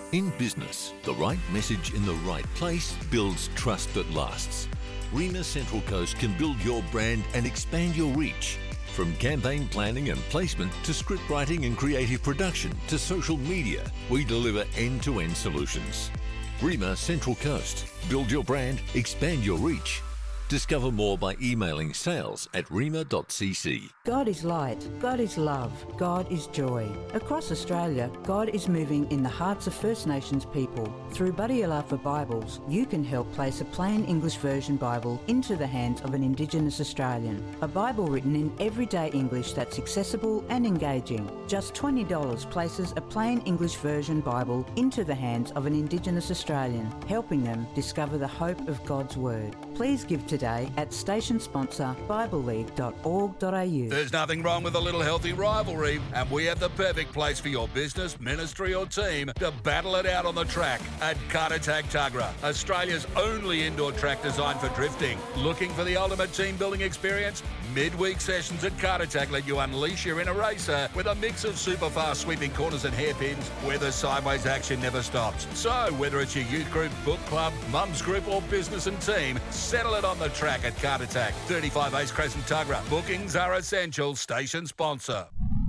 In business, the right message in the right place builds trust that lasts. Rima Central Coast can build your brand and expand your reach. From campaign planning and placement to script writing and creative production to social media, we deliver end-to-end solutions. Rima Central Coast. Build your brand, expand your reach. Discover more by emailing sales@rima.cc. God is light, God is love, God is joy. Across Australia, God is moving in the hearts of First Nations people. Through Buddy Alafa Bibles, you can help place a plain English version Bible into the hands of an Indigenous Australian. A Bible written in everyday English that's accessible and engaging. Just $20 places a plain English version Bible into the hands of an Indigenous Australian, helping them discover the hope of God's Word. Please give today at station sponsor bibleleague.org.au. There's nothing wrong with a little healthy rivalry, and we have the perfect place for your business, ministry or team to battle it out on the track at Kartatag Tuggerah, Australia's only indoor track designed for drifting. Looking for the ultimate team building experience? Midweek sessions at Kartatag let you unleash your inner racer with a mix of super fast sweeping corners and hairpins where the sideways action never stops. So whether it's your youth group, book club, mum's group or business and team, settle it on the track at Kartatag, 35 Ace Crescent Tuggerah. Bookings are essential. Station sponsor.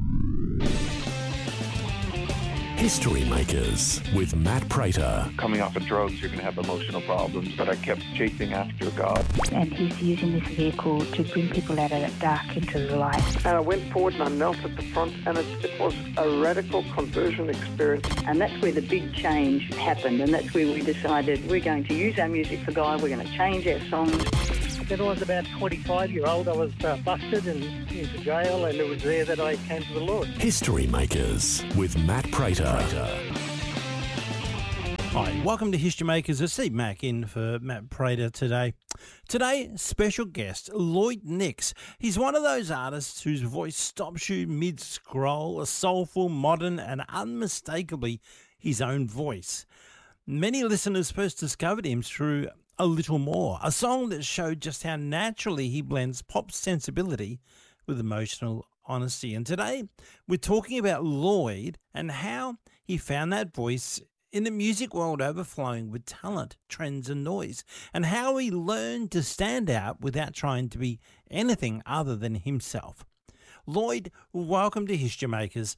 History Makers with Matt Prater. Coming off of drugs, you're going to have emotional problems, but I kept chasing after God. And he's using this vehicle to bring people out of the dark into the light. And I went forward and I knelt at the front, and it was a radical conversion experience. And that's where the big change happened, and that's where we decided we're going to use our music for God, we're going to change our songs. When I was about 25-year-old, I was busted and into jail, and it was there that I came to the Lord. History Makers with Matt Prater. Hi, welcome to History Makers. It's Steve Mack in for Matt Prater today. Today, special guest, Lloyd Nix. He's one of those artists whose voice stops you mid-scroll, a soulful, modern and unmistakably his own voice. Many listeners first discovered him through A Little More, a song that showed just how naturally he blends pop sensibility with emotional honesty. And today, we're talking about Lloyd and how he found that voice in the music world overflowing with talent, trends and noise, and how he learned to stand out without trying to be anything other than himself. Lloyd, welcome to History Makers.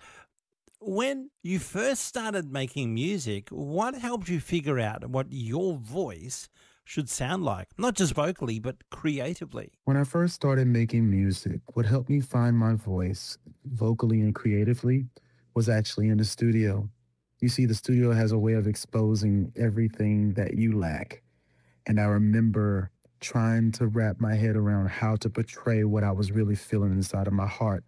When you first started making music, what helped you figure out what your voice should sound like, not just vocally, but creatively? When I first started making music, what helped me find my voice vocally and creatively was actually in the studio. You see, the studio has a way of exposing everything that you lack. And I remember trying to wrap my head around how to portray what I was really feeling inside of my heart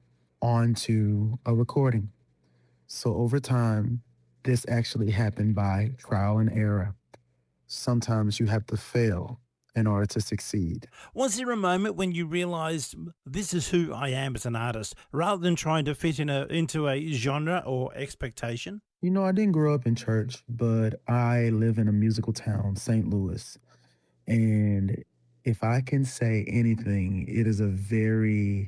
onto a recording. So over time, this actually happened by trial and error. Sometimes you have to fail in order to succeed. Was there a moment when you realized this is who I am as an artist, rather than trying to fit into a genre or expectation? You know, I didn't grow up in church, but I live in a musical town, St. Louis. And if I can say anything, it is a very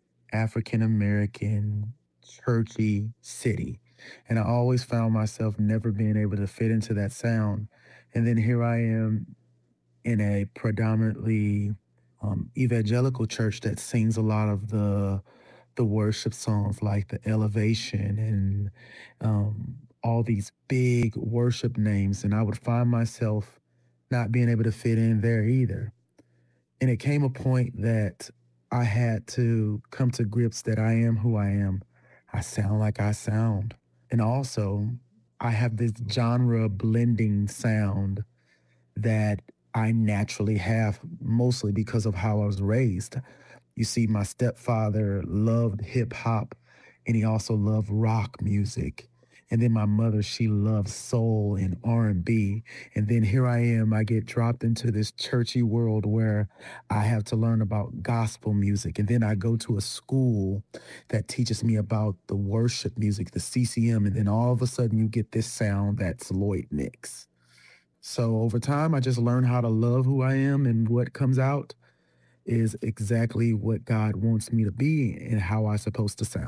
African-American, churchy city. And I always found myself never being able to fit into that sound. And then here I am in a predominantly evangelical church that sings a lot of the worship songs like the Elevation and all these big worship names. And I would find myself not being able to fit in there either. And it came a point that I had to come to grips that I am who I am. I sound like I sound. And also, I have this genre blending sound that I naturally have, mostly because of how I was raised. You see, my stepfather loved hip hop, and he also loved rock music. And then my mother, she loved soul and R&B. And then here I am, I get dropped into this churchy world where I have to learn about gospel music. And then I go to a school that teaches me about the worship music, the CCM. And then all of a sudden you get this sound that's Lloyd Nix. So over time, I just learned how to love who I am, and what comes out is exactly what God wants me to be and how I'm supposed to sound.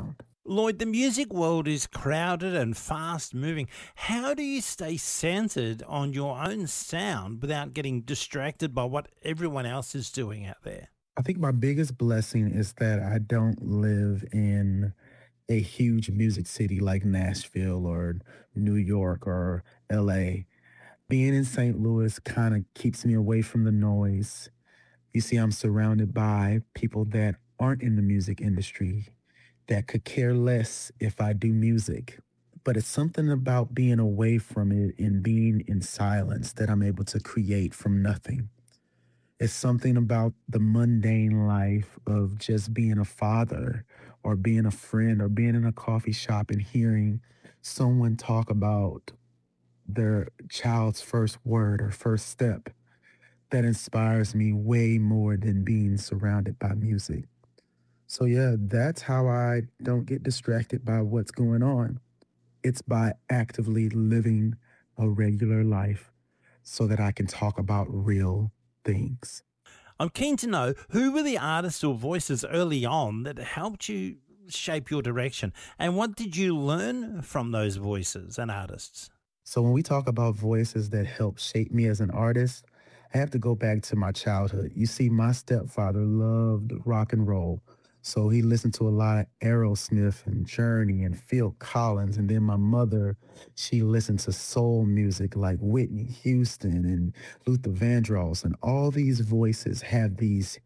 Lloyd, the music world is crowded and fast moving. How do you stay centered on your own sound without getting distracted by what everyone else is doing out there? I think my biggest blessing is that I don't live in a huge music city like Nashville or New York or LA. Being in St. Louis kind of keeps me away from the noise. You see, I'm surrounded by people that aren't in the music industry, that could care less if I do music. But it's something about being away from it and being in silence that I'm able to create from nothing. It's something about the mundane life of just being a father or being a friend or being in a coffee shop and hearing someone talk about their child's first word or first step that inspires me way more than being surrounded by music. So yeah, that's how I don't get distracted by what's going on. It's by actively living a regular life so that I can talk about real things. I'm keen to know, who were the artists or voices early on that helped you shape your direction? And what did you learn from those voices and artists? So when we talk about voices that help shape me as an artist, I have to go back to my childhood. You see, my stepfather loved rock and roll. So he listened to a lot of Aerosmith and Journey and Phil Collins. And then my mother, she listened to soul music like Whitney Houston and Luther Vandross. And all these voices have these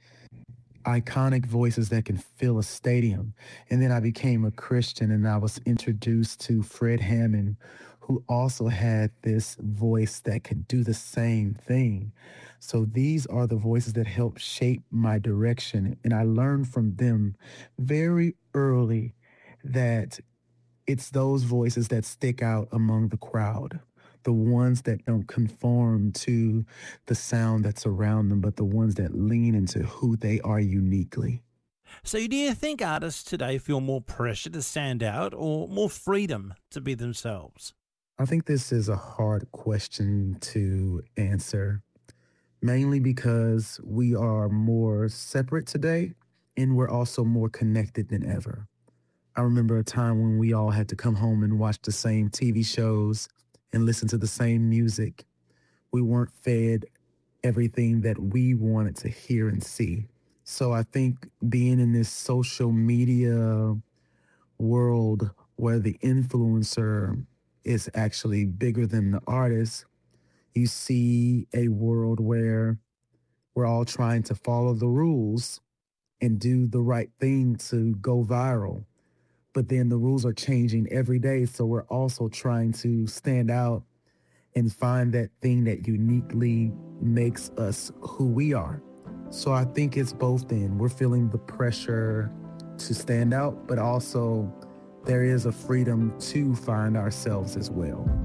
iconic voices that can fill a stadium. And then I became a Christian and I was introduced to Fred Hammond, who also had this voice that could do the same thing. So these are the voices that help shape my direction. And I learned from them very early that it's those voices that stick out among the crowd, the ones that don't conform to the sound that's around them, but the ones that lean into who they are uniquely. So do you think artists today feel more pressure to stand out or more freedom to be themselves? I think this is a hard question to answer, mainly because we are more separate today and we're also more connected than ever. I remember a time when we all had to come home and watch the same TV shows and listen to the same music. We weren't fed everything that we wanted to hear and see. So I think being in this social media world where the influencer is actually bigger than the artist, you see a world where we're all trying to follow the rules and do the right thing to go viral. But then the rules are changing every day. So we're also trying to stand out and find that thing that uniquely makes us who we are. So I think it's both then. We're feeling the pressure to stand out, but also there is a freedom to find ourselves as well.